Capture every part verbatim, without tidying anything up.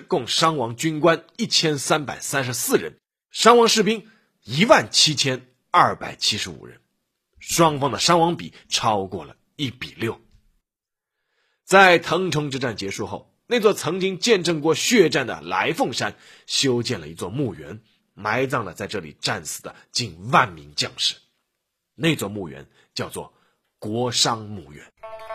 共伤亡军官一千三百三十四人，伤亡士兵一万七千二百七十五人，双方的伤亡比超过了一比六。在腾冲之战结束后，那座曾经见证过血战的来凤山修建了一座墓园，埋葬了在这里战死的近万名将士。那座墓园叫做国殇墓园。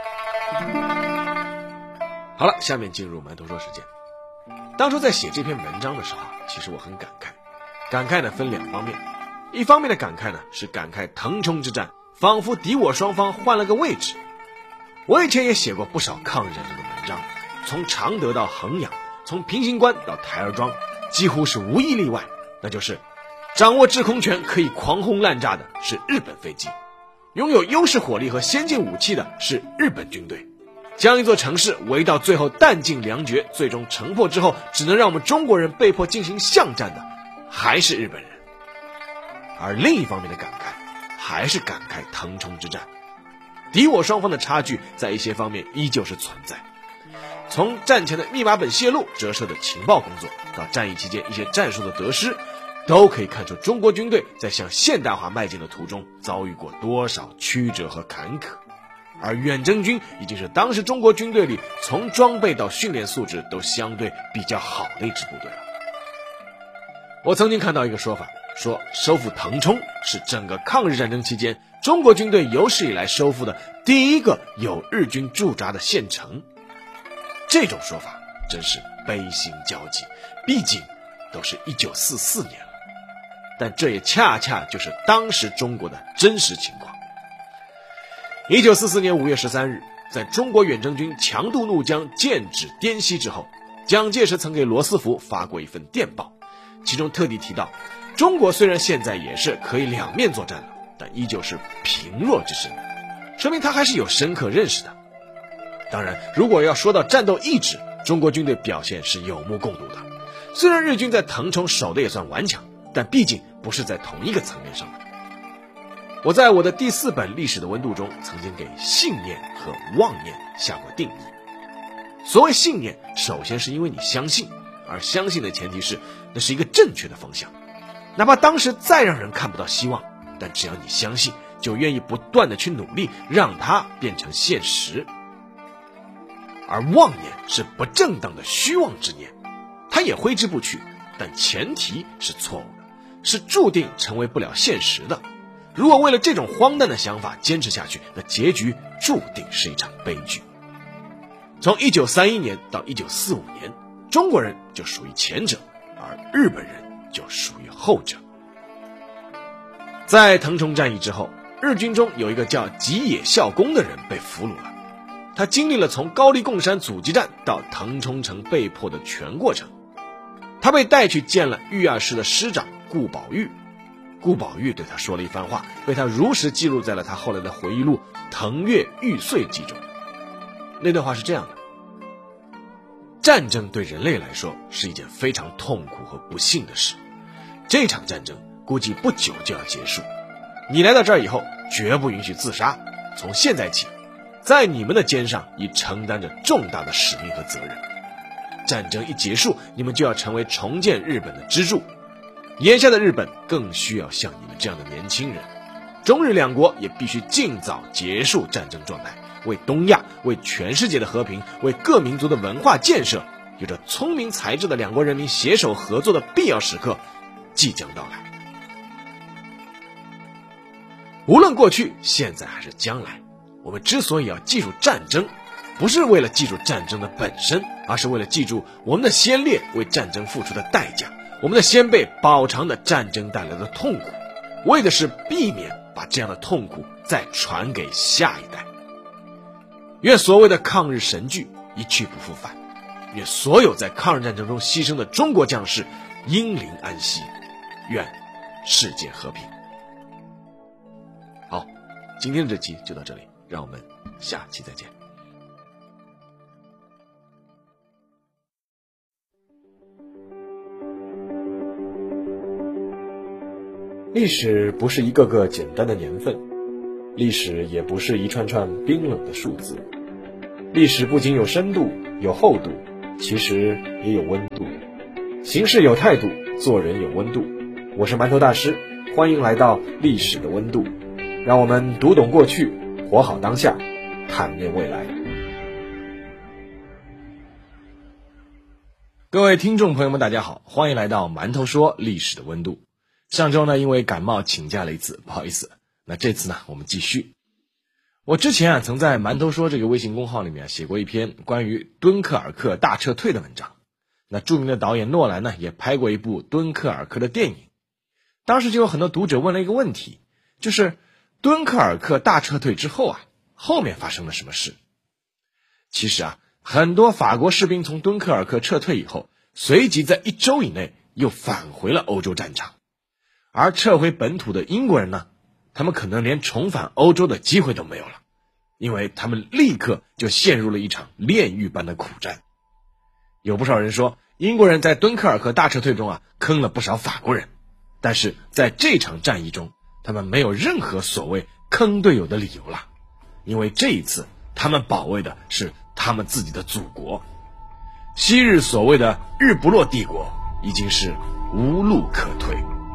好了，下面进入馒头说时间。当初在写这篇文章的时候，其实我很感慨，感慨呢分两方面。一方面的感慨呢是感慨腾冲之战仿佛敌我双方换了个位置。我以前也写过不少抗日战争的文章，从常德到衡阳，从平型关到台儿庄，几乎是无一例外，那就是掌握制空权可以狂轰滥炸的是日本飞机，拥有优势火力和先进武器的是日本军队，将一座城市围到最后弹尽粮绝，最终城破之后只能让我们中国人被迫进行巷战的还是日本人。而另一方面的感慨还是感慨腾冲之战，敌我双方的差距在一些方面依旧是存在。从战前的密码本泄露折射的情报工作，到战役期间一些战术的得失，都可以看出中国军队在向现代化迈进的途中遭遇过多少曲折和坎坷。而远征军已经是当时中国军队里从装备到训练素质都相对比较好的一支部队了。我曾经看到一个说法，说收复腾冲是整个抗日战争期间中国军队有史以来收复的第一个有日军驻扎的县城。这种说法真是悲心交集，毕竟都是一九四四年了，但这也恰恰就是当时中国的真实情况。一九四四年五月十三日，在中国远征军强渡怒江剑指滇西之后，蒋介石曾给罗斯福发过一份电报，其中特地提到，中国虽然现在也是可以两面作战了，但依旧是贫弱之身，说明他还是有深刻认识的。当然，如果要说到战斗意志，中国军队表现是有目共睹的。虽然日军在腾冲守的也算顽强，但毕竟不是在同一个层面上的。我在我的第四本历史的温度中曾经给信念和妄念下过定义。所谓信念，首先是因为你相信，而相信的前提是那是一个正确的方向，哪怕当时再让人看不到希望，但只要你相信，就愿意不断的去努力让它变成现实。而妄念是不正当的虚妄之念，它也挥之不去，但前提是错误的，是注定成为不了现实的。如果为了这种荒诞的想法坚持下去，那结局注定是一场悲剧。从一九三一年到一九四五年，中国人就属于前者，而日本人就属于后者。在腾冲战役之后，日军中有一个叫吉野孝恭的人被俘虏了。他经历了从高丽贡山阻击战到腾冲城被迫的全过程。他被带去见了御二师的师长顾宝玉，顾宝玉对他说了一番话，被他如实记录在了他后来的回忆录《腾越玉碎记》中。那段话是这样的：战争对人类来说是一件非常痛苦和不幸的事，这场战争估计不久就要结束，你来到这儿以后绝不允许自杀，从现在起在你们的肩上已承担着重大的使命和责任。战争一结束，你们就要成为重建日本的支柱。眼下的日本更需要像你们这样的年轻人。中日两国也必须尽早结束战争状态，为东亚，为全世界的和平，为各民族的文化建设，有着聪明才智的两国人民携手合作的必要时刻即将到来。无论过去、现在还是将来，我们之所以要记住战争，不是为了记住战争的本身，而是为了记住我们的先烈为战争付出的代价，我们的先辈饱尝的战争带来的痛苦，为的是避免把这样的痛苦再传给下一代。愿所谓的抗日神剧一去不复返，愿所有在抗日战争中牺牲的中国将士英灵安息，愿世界和平。好，今天的这期就到这里，让我们下期再见。历史不是一个个简单的年份，历史也不是一串串冰冷的数字，历史不仅有深度有厚度，其实也有温度。 行事有态度，做人有温度。我是馒头大师，欢迎来到历史的温度，让我们读懂过去，活好当下，探面未来。 各位听众朋友们大家好，欢迎来到馒头说历史的温度。上周呢因为感冒请假了一次，不好意思，那这次呢我们继续。我之前啊曾在馒头说这个微信公号里面写过一篇关于敦刻尔克大撤退的文章，那著名的导演诺兰呢也拍过一部敦刻尔克的电影。当时就有很多读者问了一个问题，就是敦刻尔克大撤退之后啊后面发生了什么事。其实啊很多法国士兵从敦刻尔克撤退以后，随即在一周以内又返回了欧洲战场。而撤回本土的英国人呢，他们可能连重返欧洲的机会都没有了，因为他们立刻就陷入了一场炼狱般的苦战。有不少人说，英国人在敦刻尔克大撤退中啊坑了不少法国人，但是在这场战役中，他们没有任何所谓坑队友的理由了，因为这一次他们保卫的是他们自己的祖国。昔日所谓的日不落帝国已经是无路可退。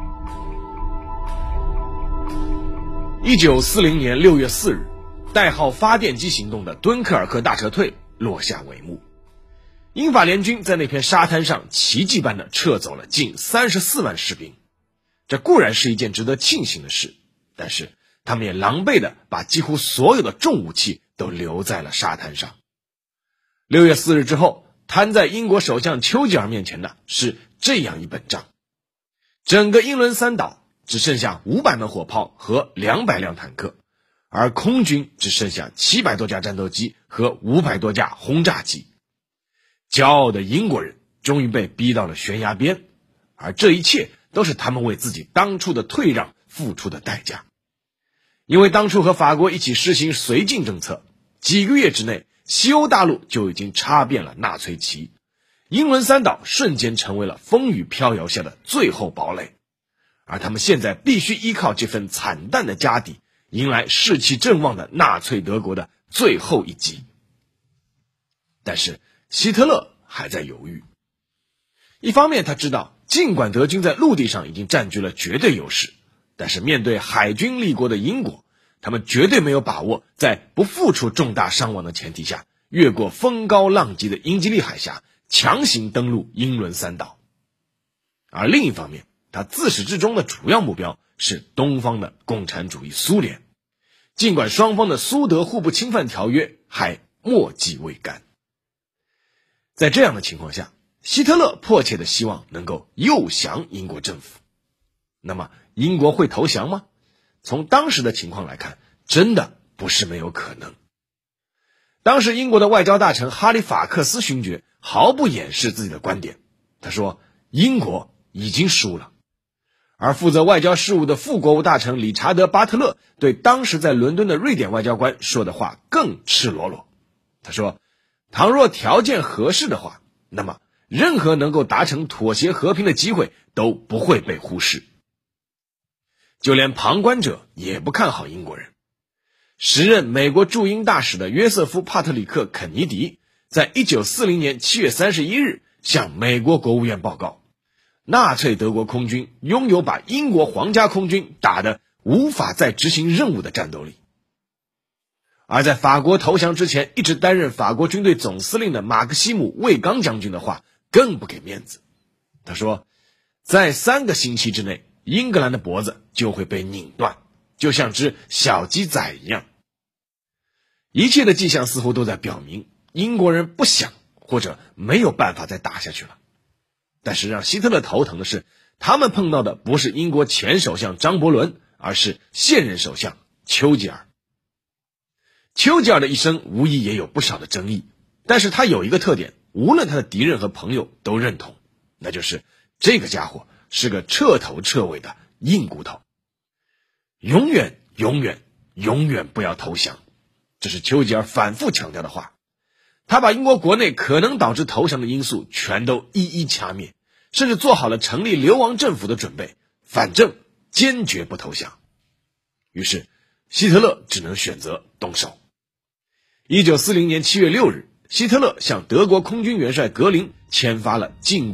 一九四零年六月四日，代号发电机行动的敦刻尔克大撤退落下帷幕。英法联军在那片沙滩上奇迹般的撤走了近三十四万士兵，这固然是一件值得庆幸的事，但是他们也狼狈的把几乎所有的重武器都留在了沙滩上。六月四日之后，摊在英国首相丘吉尔面前的是这样一本账：整个英伦三岛只剩下五百门火炮和两百辆坦克，而空军只剩下七百多架战斗机和五百多架轰炸机。骄傲的英国人终于被逼到了悬崖边，而这一切都是他们为自己当初的退让付出的代价。因为当初和法国一起实行绥靖政策，几个月之内，西欧大陆就已经插遍了纳粹旗，英伦三岛瞬间成为了风雨飘摇下的最后堡垒。而他们现在必须依靠这份惨淡的家底，迎来士气正旺的纳粹德国的最后一击。但是希特勒还在犹豫。一方面他知道，尽管德军在陆地上已经占据了绝对优势，但是面对海军立国的英国，他们绝对没有把握在不付出重大伤亡的前提下，越过风高浪急的英吉利海峡，强行登陆英伦三岛。而另一方面，他自始至终的主要目标是东方的共产主义苏联，尽管双方的苏德互不侵犯条约还墨迹未干。在这样的情况下，希特勒迫切的希望能够诱降英国政府。那么英国会投降吗？从当时的情况来看，真的不是没有可能。当时英国的外交大臣哈里法克斯勋爵毫不掩饰自己的观点，他说英国已经输了。而负责外交事务的副国务大臣理查德·巴特勒对当时在伦敦的瑞典外交官说的话更赤裸裸。他说，倘若条件合适的话，那么任何能够达成妥协和平的机会都不会被忽视。就连旁观者也不看好英国人。时任美国驻英大使的约瑟夫·帕特里克·肯尼迪在一九四零年七月三十一日向美国国务院报告，纳粹德国空军拥有把英国皇家空军打得无法再执行任务的战斗力。而在法国投降之前，一直担任法国军队总司令的马克西姆·卫刚将军的话更不给面子。他说，在三个星期之内，英格兰的脖子就会被拧断，就像只小鸡仔一样。一切的迹象似乎都在表明，英国人不想或者没有办法再打下去了。但是让希特勒头疼的是，他们碰到的不是英国前首相张伯伦，而是现任首相丘吉尔。丘吉尔的一生无疑也有不少的争议，但是他有一个特点，无论他的敌人和朋友都认同，那就是这个家伙是个彻头彻尾的硬骨头。永远永远永远不要投降，这是丘吉尔反复强调的话。他把英国国内可能导致投降的因素全都一一掐灭，甚至做好了成立流亡政府的准备，反正坚决不投降。于是希特勒只能选择动手。一九四零年七月六日，希特勒向德国空军元帅格林签发了进